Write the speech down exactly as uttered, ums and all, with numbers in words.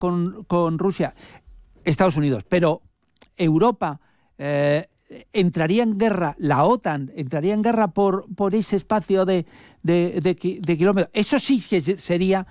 con, con Rusia, Estados Unidos, pero Europa eh, entraría en guerra, la OTAN entraría en guerra por, por ese espacio de, de, de, de kilómetros. Eso sí que sería